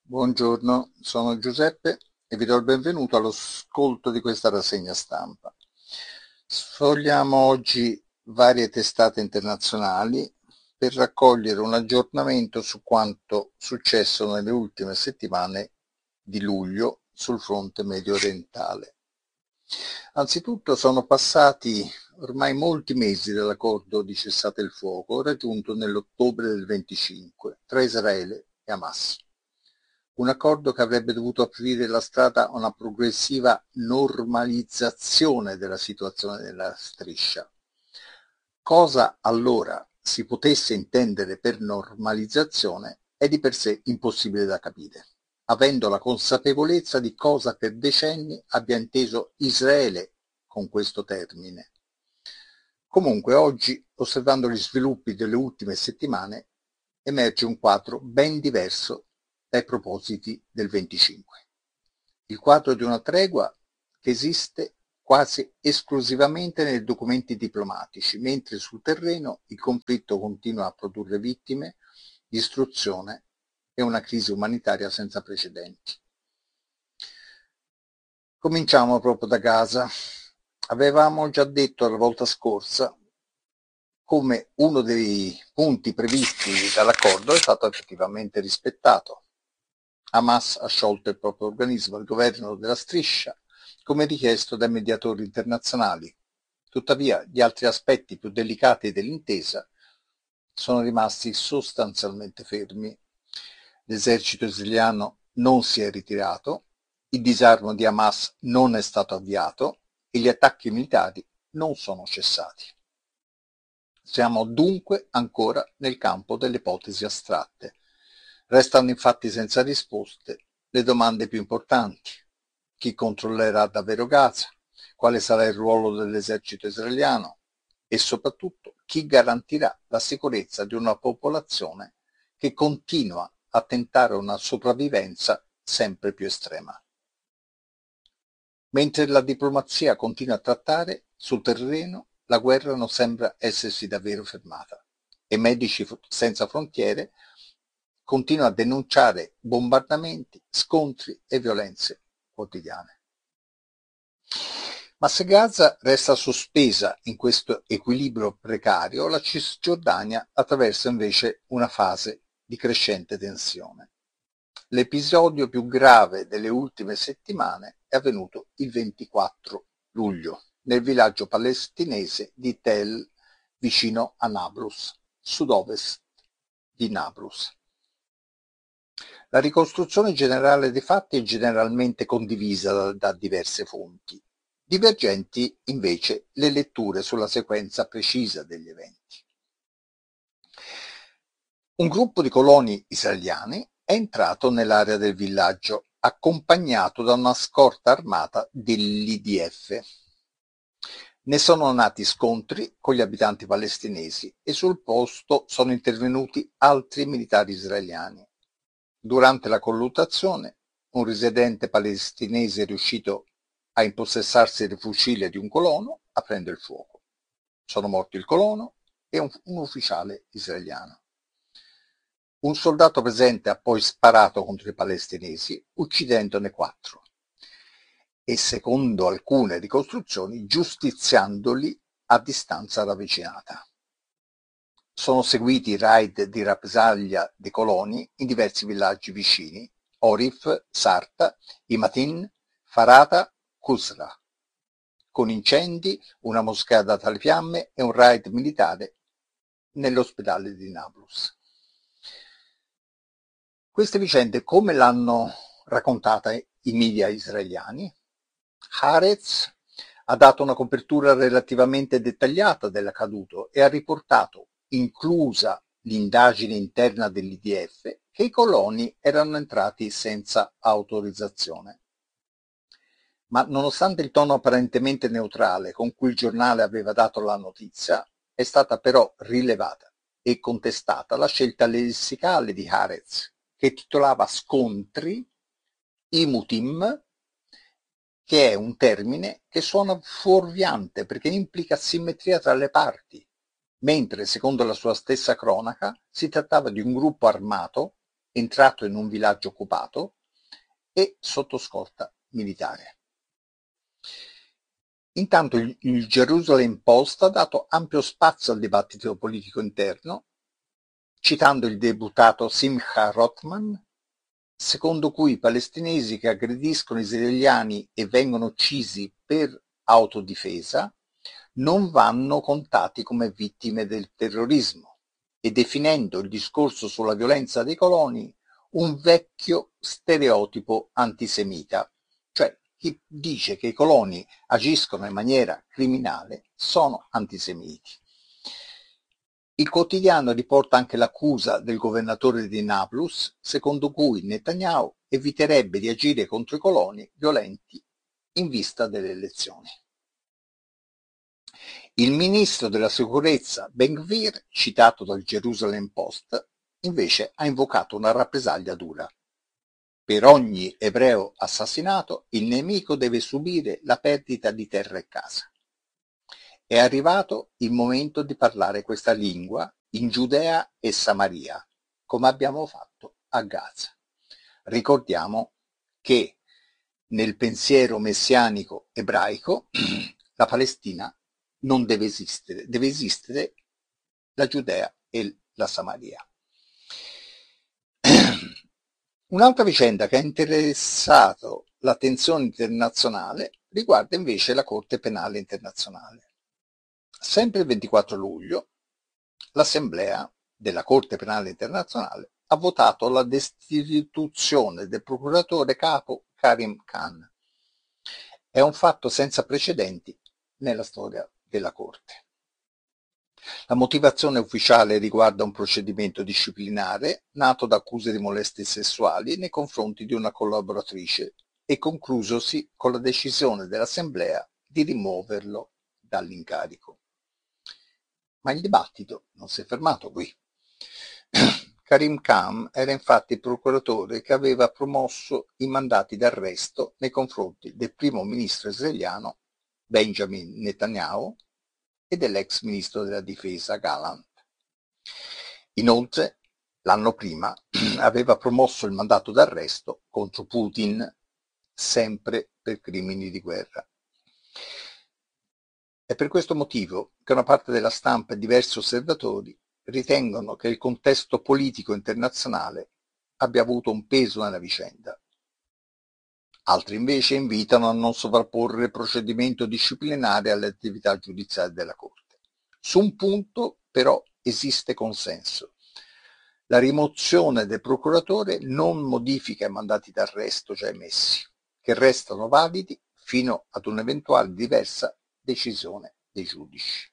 Buongiorno, sono Giuseppe e vi do il benvenuto all'ascolto di questa rassegna stampa. Sfogliamo oggi varie testate internazionali per raccogliere un aggiornamento su quanto successo nelle ultime settimane di luglio sul fronte medio-orientale. Anzitutto sono passati ormai molti mesi dall'accordo di cessate il fuoco raggiunto nell'ottobre del 25 tra Israele e Hamas. Un accordo che avrebbe dovuto aprire la strada a una progressiva normalizzazione della situazione nella striscia. Cosa allora si potesse intendere per normalizzazione è di per sé impossibile da capire, avendo la consapevolezza di cosa per decenni abbia inteso Israele con questo termine. Comunque oggi, osservando gli sviluppi delle ultime settimane, emerge un quadro ben diverso dai propositi del 25. Il quadro di una tregua che esiste quasi esclusivamente nei documenti diplomatici, mentre sul terreno il conflitto continua a produrre vittime, distruzione e una crisi umanitaria senza precedenti. Cominciamo proprio da Gaza. Avevamo già detto la volta scorsa come uno dei punti previsti dall'accordo è stato effettivamente rispettato. Hamas ha sciolto il proprio organismo, il governo della striscia, come richiesto dai mediatori internazionali. Tuttavia, gli altri aspetti più delicati dell'intesa sono rimasti sostanzialmente fermi. L'esercito israeliano non si è ritirato, il disarmo di Hamas non è stato avviato e gli attacchi militari non sono cessati. Siamo dunque ancora nel campo delle ipotesi astratte. Restano infatti senza risposte le domande più importanti: chi controllerà davvero Gaza, quale sarà il ruolo dell'esercito israeliano e soprattutto chi garantirà la sicurezza di una popolazione che continua a tentare una sopravvivenza sempre più estrema. Mentre la diplomazia continua a trattare, sul terreno la guerra non sembra essersi davvero fermata e Medici Senza Frontiere continua a denunciare bombardamenti, scontri e violenze quotidiane. Ma se Gaza resta sospesa in questo equilibrio precario, la Cisgiordania attraversa invece una fase di crescente tensione. L'episodio più grave delle ultime settimane è avvenuto il 24 luglio nel villaggio palestinese di Tel, vicino a Nablus, sud-ovest di Nablus. La ricostruzione generale dei fatti è generalmente condivisa da diverse fonti, divergenti invece le letture sulla sequenza precisa degli eventi. Un gruppo di coloni israeliani è entrato nell'area del villaggio, accompagnato da una scorta armata dell'IDF. Ne sono nati scontri con gli abitanti palestinesi e sul posto sono intervenuti altri militari israeliani. Durante la colluttazione, un residente palestinese è riuscito a impossessarsi del fucile di un colono aprendo il fuoco. Sono morti il colono e un ufficiale israeliano. Un soldato presente ha poi sparato contro i palestinesi, uccidendone 4 e, secondo alcune ricostruzioni, giustiziandoli a distanza ravvicinata. Sono seguiti raid di rappresaglia dei coloni in diversi villaggi vicini: Orif, Sarta, Imatin, Farata, Qusra, con incendi, una moschea data alle fiamme e un raid militare nell'ospedale di Nablus. Queste vicende come l'hanno raccontata i media israeliani? Haaretz ha dato una copertura relativamente dettagliata dell'accaduto e ha riportato, inclusa l'indagine interna dell'IDF, che i coloni erano entrati senza autorizzazione. Ma nonostante il tono apparentemente neutrale con cui il giornale aveva dato la notizia, è stata però rilevata e contestata la scelta lessicale di Haaretz, che titolava scontri imutim, che è un termine che suona fuorviante perché implica simmetria tra le parti, mentre secondo la sua stessa cronaca si trattava di un gruppo armato entrato in un villaggio occupato e sotto scorta militare. Intanto il Jerusalem Post ha dato ampio spazio al dibattito politico interno, citando il deputato Simcha Rothman, secondo cui i palestinesi che aggrediscono israeliani e vengono uccisi per autodifesa non vanno contati come vittime del terrorismo, e definendo il discorso sulla violenza dei coloni un vecchio stereotipo antisemita, cioè chi dice che i coloni agiscono in maniera criminale sono antisemiti. Il quotidiano riporta anche l'accusa del governatore di Nablus, secondo cui Netanyahu eviterebbe di agire contro i coloni violenti in vista delle elezioni. Il ministro della sicurezza Ben-Gvir, citato dal Jerusalem Post, invece ha invocato una rappresaglia dura. Per ogni ebreo assassinato, il nemico deve subire la perdita di terra e casa. È arrivato il momento di parlare questa lingua in Giudea e Samaria, come abbiamo fatto a Gaza. Ricordiamo che nel pensiero messianico ebraico la Palestina non deve esistere la Giudea e la Samaria. Un'altra vicenda che ha interessato l'attenzione internazionale riguarda invece la Corte Penale Internazionale. Sempre il 24 luglio l'Assemblea della Corte Penale Internazionale ha votato la destituzione del procuratore capo Karim Khan. È un fatto senza precedenti nella storia della Corte. La motivazione ufficiale riguarda un procedimento disciplinare nato da accuse di molestie sessuali nei confronti di una collaboratrice e conclusosi con la decisione dell'Assemblea di rimuoverlo dall'incarico. Ma il dibattito non si è fermato qui. Karim Khan era infatti il procuratore che aveva promosso i mandati d'arresto nei confronti del primo ministro israeliano Benjamin Netanyahu e dell'ex ministro della difesa Gallant. Inoltre, l'anno prima aveva promosso il mandato d'arresto contro Putin, sempre per crimini di guerra. È per questo motivo che una parte della stampa e diversi osservatori ritengono che il contesto politico internazionale abbia avuto un peso nella vicenda. Altri invece invitano a non sovrapporre il procedimento disciplinare alle attività giudiziarie della Corte. Su un punto però esiste consenso. La rimozione del procuratore non modifica i mandati d'arresto già emessi, che restano validi fino ad un'eventuale diversa decisione dei giudici.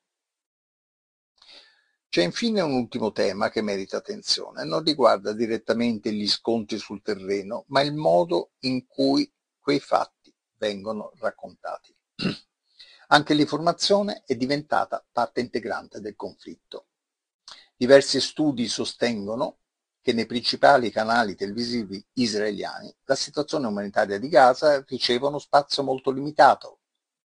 C'è infine un ultimo tema che merita attenzione, non riguarda direttamente gli scontri sul terreno, ma il modo in cui quei fatti vengono raccontati. Anche l'informazione è diventata parte integrante del conflitto. Diversi studi sostengono che nei principali canali televisivi israeliani la situazione umanitaria di Gaza riceve uno spazio molto limitato.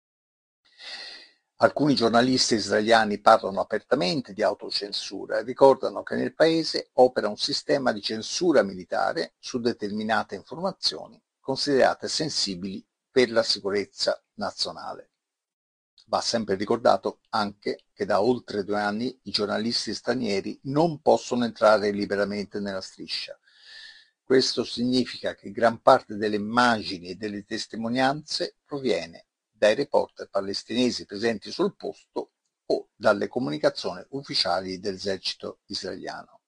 Alcuni giornalisti israeliani parlano apertamente di autocensura e ricordano che nel paese opera un sistema di censura militare su determinate informazioni considerate sensibili per la sicurezza nazionale. Va sempre ricordato anche che da oltre 2 anni i giornalisti stranieri non possono entrare liberamente nella striscia. Questo significa che gran parte delle immagini e delle testimonianze proviene dai reporter palestinesi presenti sul posto o dalle comunicazioni ufficiali dell'esercito israeliano.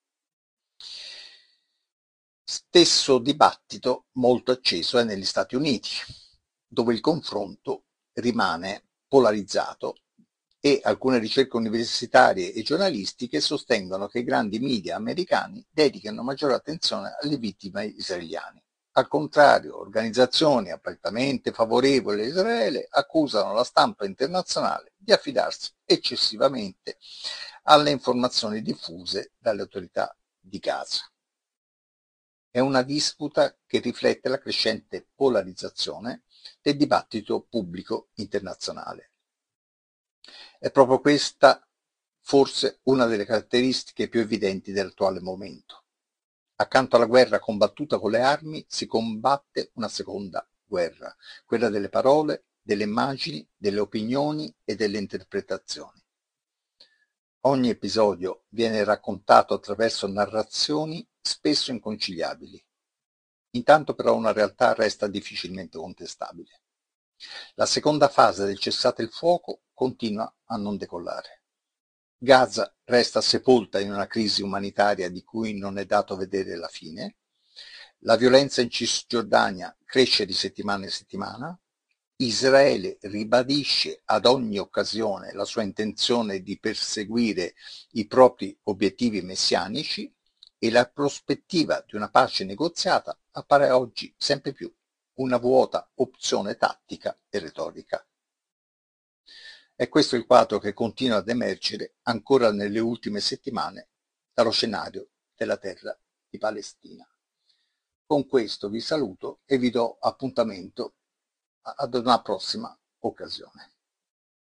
Stesso dibattito molto acceso è negli Stati Uniti, dove il confronto rimane polarizzato e alcune ricerche universitarie e giornalistiche sostengono che i grandi media americani dedicano maggiore attenzione alle vittime israeliane. Al contrario, organizzazioni apertamente favorevoli a Israele accusano la stampa internazionale di affidarsi eccessivamente alle informazioni diffuse dalle autorità di Gaza. È una disputa che riflette la crescente polarizzazione del dibattito pubblico internazionale. È proprio questa forse una delle caratteristiche più evidenti dell'attuale momento. Accanto alla guerra combattuta con le armi si combatte una seconda guerra, quella delle parole, delle immagini, delle opinioni e delle interpretazioni. Ogni episodio viene raccontato attraverso narrazioni spesso inconciliabili. Intanto però una realtà resta difficilmente contestabile. La seconda fase del cessate il fuoco continua a non decollare. Gaza resta sepolta in una crisi umanitaria di cui non è dato vedere la fine. La violenza in Cisgiordania cresce di settimana in settimana. Israele ribadisce ad ogni occasione la sua intenzione di perseguire i propri obiettivi messianici e la prospettiva di una pace negoziata appare oggi sempre più una vuota opzione tattica e retorica. È questo il quadro che continua ad emergere ancora nelle ultime settimane dallo scenario della terra di Palestina. Con questo vi saluto e vi do appuntamento ad una prossima occasione.